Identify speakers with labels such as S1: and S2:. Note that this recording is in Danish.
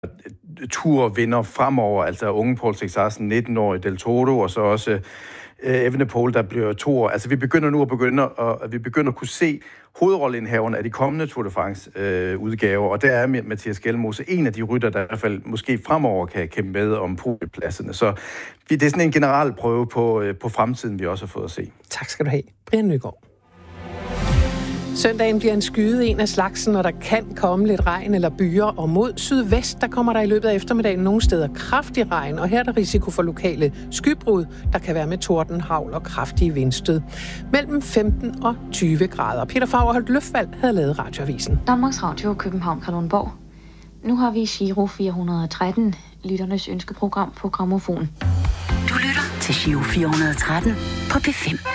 S1: turvinder fremover, altså unge Paul Sexarsen, 19-årig Del Toro, og så også Evenepoel, der bliver 2 år. Altså vi begynder at kunne se hovedrolleindhaverne af de kommende Tour de France udgaver, og der er Mathias Gjelmose en af de rytter, der i hvert fald måske fremover kan kæmpe med om podiepladserne. Så det er sådan en generel prøve på fremtiden, vi også har fået at se.
S2: Tak skal du have, Brian Nygaard. Søndagen bliver en skyde en af slagsen, og der kan komme lidt regn eller byer, og mod sydvest, der kommer der i løbet af eftermiddagen nogle steder kraftig regn, og her er der risiko for lokale skybrud, der kan være med torden, hagl og kraftige vindstød. Mellem 15 og 20 grader. Peter Fagerholt Løfvald havde lavet Radioavisen.
S3: Danmarks Radio, København, Kalundborg. Nu har vi Giro 413, lytternes ønskeprogram på Grammofon.
S4: Du lytter til Giro 413 på P5.